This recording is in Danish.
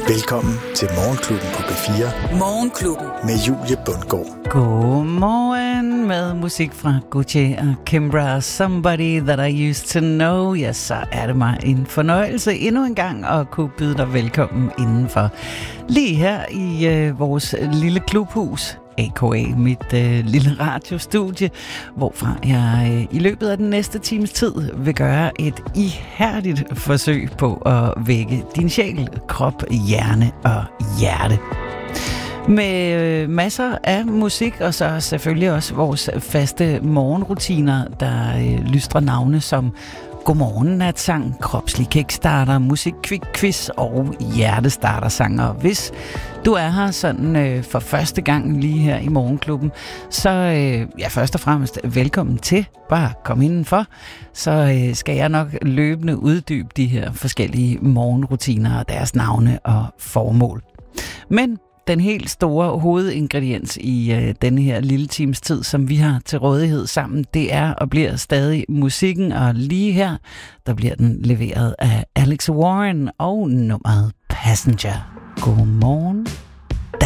Velkommen til Morgenklubben på P4. Morgenklubben med Julie Bundgaard. Godmorgen med musik fra Gucci og Kimbra, Somebody That I Used To Know. Ja, så er det mig en fornøjelse endnu en gang at kunne byde dig velkommen indenfor. Lige her i vores lille klubhus, a.k.a. mit lille radiostudie, hvorfra jeg i løbet af den næste times tid vil gøre et ihærdigt forsøg på at vække din sjæl, krop, hjerne og hjerte. Med masser af musik, og så selvfølgelig også vores faste morgenrutiner, der lystrer navne som Godmorgen Natsang, kropslig kickstarter, musikquiz og hjertestartersanger. Hvis du er her sådan for første gang lige her i Morgenklubben, så først og fremmest velkommen til. Bare kom indenfor, så skal jeg nok løbende uddybe de her forskellige morgenrutiner og deres navne og formål. Men den helt store hovedingrediens i denne her lille times tid, som vi har til rådighed sammen, det er og bliver stadig musikken, og lige her, der bliver den leveret af Alex Warren og nummeret Passenger. Godmorgen.